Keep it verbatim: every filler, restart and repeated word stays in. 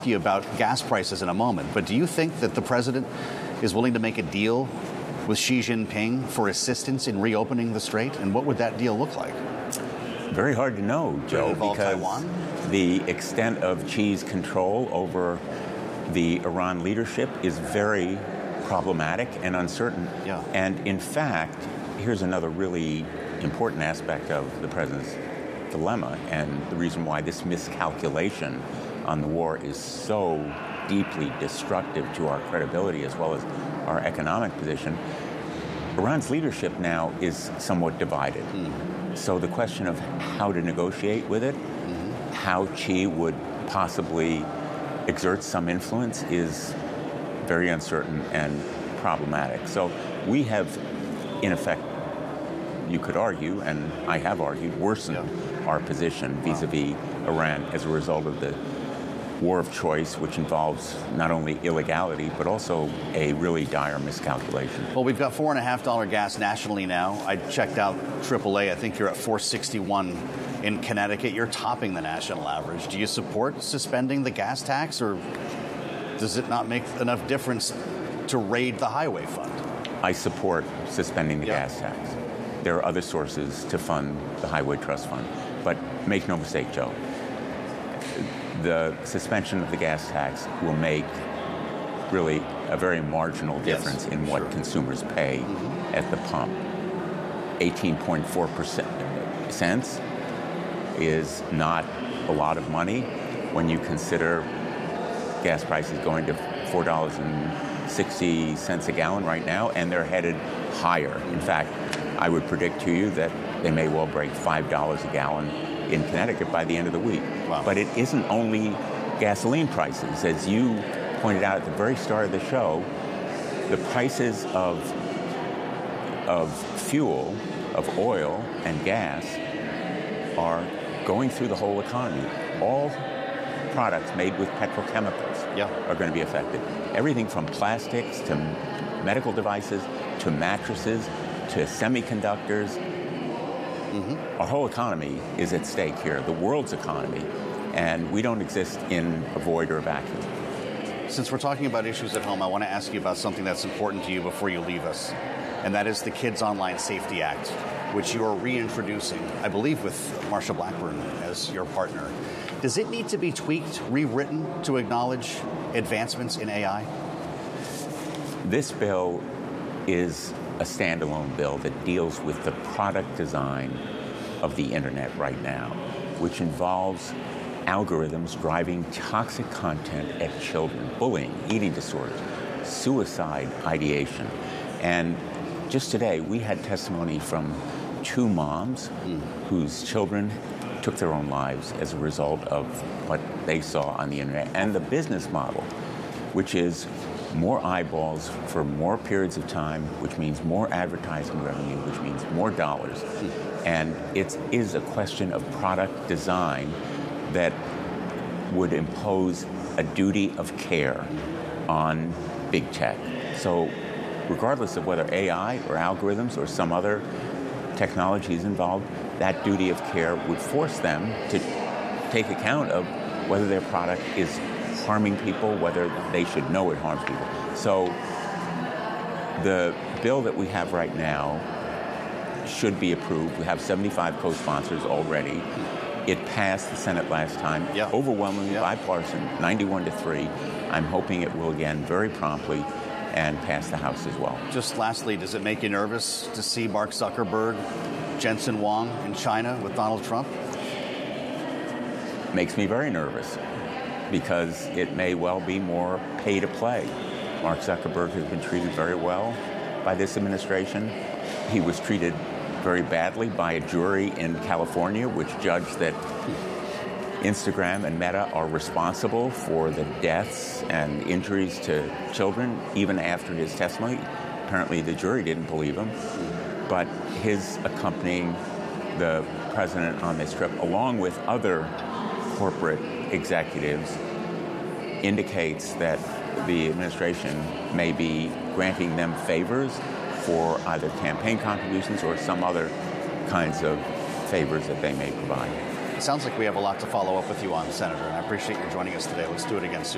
You about gas prices in a moment, but do you think that the president is willing to make a deal with Xi Jinping for assistance in reopening the strait? And what would that deal look like? Very hard to know, Joe, because Taiwan? the extent of Xi's control over the Iran leadership is very problematic and uncertain. Yeah. And in fact, here's another really important aspect of the president's dilemma and the reason why this miscalculation on the war is so deeply destructive to our credibility as well as our economic position. Iran's leadership now is somewhat divided. Mm-hmm. So the question of how to negotiate with it, mm-hmm. how Xi would possibly exert some influence is very uncertain and problematic. So we have, in effect, you could argue, and I have argued, worsened yeah. our position vis-a-vis Iran as a result of the war of choice, which involves not only illegality, but also a really dire miscalculation. Well, we've got four and a half dollar gas nationally now. I checked out triple A. I think you're at four sixty-one in Connecticut. You're topping the national average. Do you support suspending the gas tax, or does it not make enough difference to raid the highway fund? I support suspending the yeah. gas tax. There are other sources to fund the Highway Trust Fund. But make no mistake, Joe, the suspension of the gas tax will make really a very marginal difference yes, in what sure. consumers pay mm-hmm. at the pump. eighteen point four cents is not a lot of money when you consider gas prices going to four dollars and sixty cents a gallon right now, and they're headed higher. In fact, I would predict to you that they may well break five dollars a gallon in Connecticut by the end of the week. Wow. But it isn't only gasoline prices. As you pointed out at the very start of the show, the prices of, of fuel, of oil and gas are going through the whole economy. All products made with petrochemicals yeah. are going to be affected. Everything from plastics to medical devices to mattresses to semiconductors. Mm-hmm. Our whole economy is at stake here, the world's economy, and we don't exist in a void or a vacuum. Since we're talking about issues at home, I want to ask you about something that's important to you before you leave us, and that is the Kids Online Safety Act, which you are reintroducing, I believe with Marsha Blackburn as your partner. Does it need to be tweaked, rewritten to acknowledge advancements in A I? This bill is a standalone bill that deals with the product design of the internet right now, which involves algorithms driving toxic content at children, bullying, eating disorders, suicide ideation. And just today, we had testimony from two moms mm. whose children took their own lives as a result of what they saw on the internet, and the business model, which is more eyeballs for more periods of time, which means more advertising revenue, which means more dollars. Mm. And it is a question of product design that would impose a duty of care on big tech. So regardless of whether A I or algorithms or some other technology is involved, that duty of care would force them to take account of whether their product is harming people, whether they should know it harms people. So the bill that we have right now should be approved. We have seventy-five co-sponsors already. It passed the Senate last time, yeah. overwhelmingly yeah. bipartisan, ninety-one to three. I'm hoping it will again very promptly and pass the House as well. Just lastly, does it make you nervous to see Mark Zuckerberg, Jensen Huang in China with Donald Trump? Makes me very nervous because it may well be more pay to play. Mark Zuckerberg has been treated very well by this administration. He was treated very badly by a jury in California, which judged that Instagram and Meta are responsible for the deaths and injuries to children, even after his testimony. Apparently, the jury didn't believe him. But his accompanying the president on this trip, along with other corporate executives, indicates that the administration may be granting them favors for either campaign contributions or some other kinds of favors that they may provide. It sounds like we have a lot to follow up with you on, Senator, and I appreciate you joining us today. Let's do it again soon.